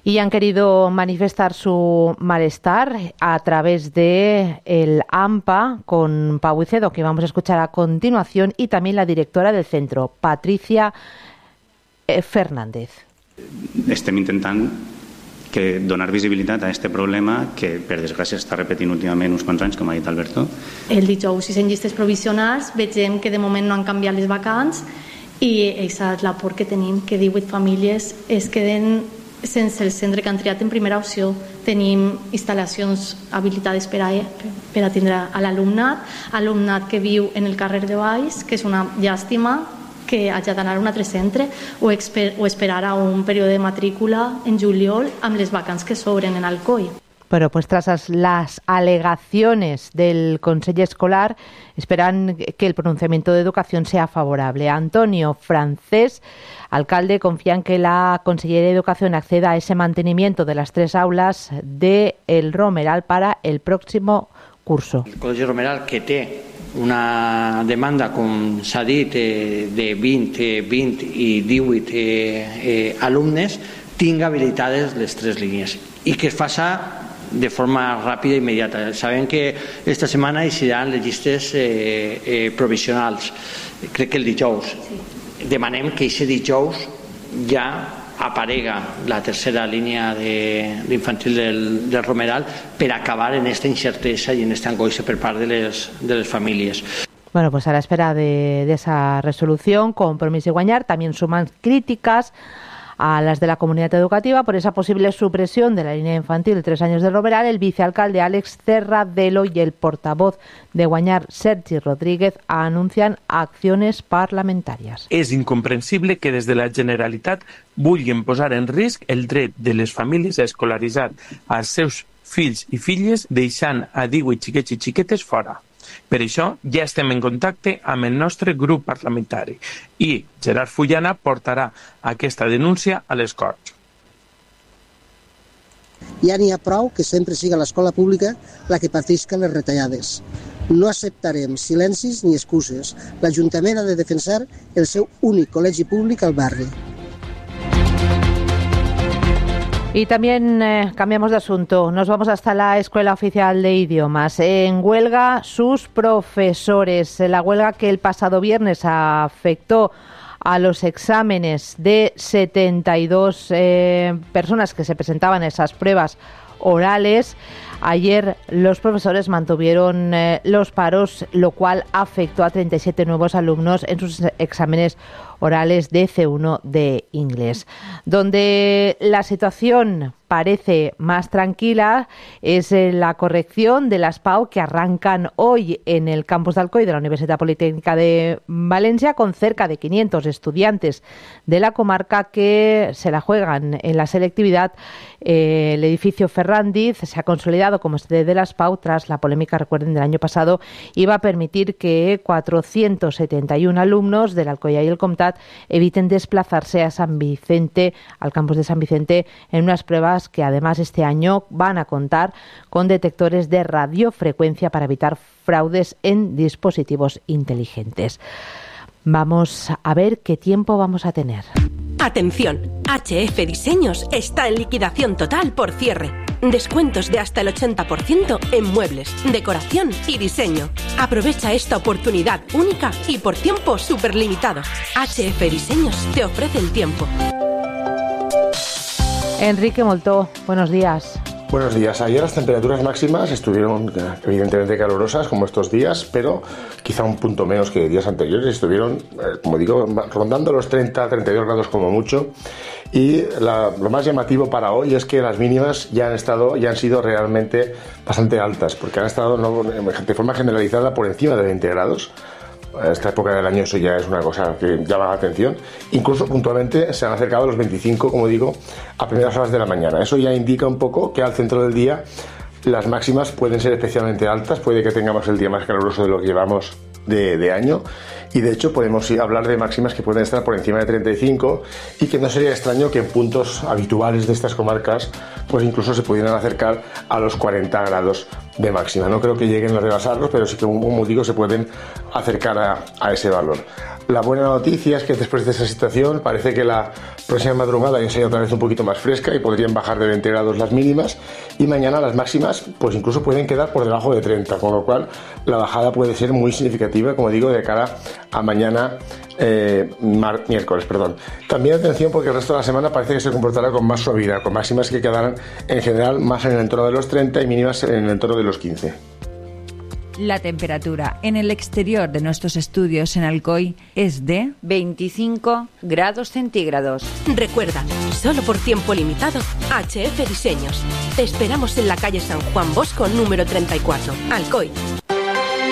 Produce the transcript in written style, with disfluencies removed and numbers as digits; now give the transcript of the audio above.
Y han querido manifestar su malestar a través de el AMPA con Pau Ucedo, que vamos a escuchar a continuación, y también la directora del centro, Patricia Fernández. Estem intentant donar visibilitat a aquest problema que, per desgràcia, està repetint últimament uns quants anys, com ha dit Alberto. El dijous, si en llistes provisionals, veiem que de moment no han canviat les vacants i aquesta és la por que tenim, que 18 famílies es queden sense el centre que han triat en primera opció. Tenim instal·lacions habilitades per a atendre a l'alumnat que viu en el carrer de Valls, que és una llàstima que hagi d'anar a un altre centre o esperar a un període de matrícula en juliol amb les vacants que s'obren en Alcoi. Bueno, pues tras las alegaciones del Consejo Escolar, esperan que el pronunciamiento de Educación sea favorable. Antonio Francés, alcalde, confía en que la Consellería de Educación acceda a ese mantenimiento de las 3 aulas de el Romeral para el próximo curso. El Col·legi Romeral, que té una demanda, com s'ha dit, de 20 i 18 alumnes, tinga habilitades les 3 línies i que es faça de forma ràpida i immediata. Sabem que esta setmana eixiran les llistes provisionals, crec que el dijous. Demanem que aquest dijous ja aparega la tercera línia d'infantil del Romeral per acabar en esta incertesa i en esta angoixa per part de les famílies. Bueno, pues a la espera de esa resolución, Compromís y Guanyar también suman críticas a las de la comunidad educativa por esa posible supresión de la línea infantil de 3 años del Romeral. El vicealcalde Àlex Terradelo y el portavoz de Guanyar, Sergi Rodríguez, anuncian acciones parlamentàries. És incomprensible que des de la Generalitat vulguin posar en risc el dret de les famílies a escolaritzar els seus fills i filles deixant a 18 xiquets i xiquetes fora. Per això ja estem en contacte amb el nostre grup parlamentari i Gerard Fullana portarà aquesta denúncia a les Corts. Ja n'hi ha prou que sempre siga l'escola pública la que patisca les retallades. No acceptarem silencis ni excuses. L'Ajuntament ha de defensar el seu únic col·legi públic al barri. Y también cambiamos de asunto. Nos vamos hasta la Escuela Oficial de Idiomas. En huelga sus profesores. La huelga que el pasado viernes afectó a los exámenes de 72 personas que se presentaban a esas pruebas orales. Ayer los profesores mantuvieron los paros, lo cual afectó a 37 nuevos alumnos en sus exámenes orales de C1 de inglés. Donde la situación parece más tranquila es la corrección de las PAU que arrancan hoy en el campus de Alcoi de la Universidad Politécnica de Valencia, con cerca de 500 estudiantes de la comarca que se la juegan en la selectividad. El edificio Ferrandiz se ha consolidado como sede de las PAU tras la polémica, recuerden, del año pasado. Iba a permitir que 471 alumnos del Alcoyà y el Comtat eviten desplazarse a San Vicente, al campus de San Vicente, en unas pruebas que además este año van a contar con detectores de radiofrecuencia para evitar fraudes en dispositivos inteligentes. Vamos a ver qué tiempo vamos a tener. Atención, HF Diseños está en liquidación total por cierre. Descuentos de hasta el 80% en muebles, decoración y diseño. Aprovecha esta oportunidad única y por tiempo superlimitado. HF Diseños te ofrece el tiempo. Enrique Moltó, buenos días. Buenos días. Ayer las temperaturas máximas estuvieron evidentemente calurosas como estos días, pero quizá un punto menos que días anteriores. Estuvieron, como digo, rondando los 30-32 grados como mucho. Y lo más llamativo para hoy es que las mínimas ya han sido realmente bastante altas, porque han estado de forma generalizada por encima de 20 grados. A esta época del año eso ya es una cosa que llama la atención. Incluso puntualmente se han acercado a los 25, como digo, a primeras horas de la mañana. Eso ya indica un poco que al centro del día las máximas pueden ser especialmente altas. Puede que tengamos el día más caluroso de lo que llevamos de año, y de hecho podemos hablar de máximas que pueden estar por encima de 35 y que no sería extraño que en puntos habituales de estas comarcas pues incluso se pudieran acercar a los 40 grados de máxima. No creo que lleguen a rebasarlos, pero sí que, como digo, se pueden acercar a ese valor. La buena noticia es que después de esa situación parece que la Próxima madrugada ya sería otra vez un poquito más fresca y podrían bajar de 20 grados las mínimas, y mañana las máximas pues incluso pueden quedar por debajo de 30, con lo cual la bajada puede ser muy significativa, como digo, de cara a mañana miércoles. También atención, porque el resto de la semana parece que se comportará con más suavidad, con máximas que quedarán en general más en el entorno de los 30 y mínimas en el entorno de los 15. La temperatura en el exterior de nuestros estudios en Alcoy es de 25 grados centígrados. Recuerda, solo por tiempo limitado, HF Diseños. Te esperamos en la calle San Juan Bosco número 34, Alcoy.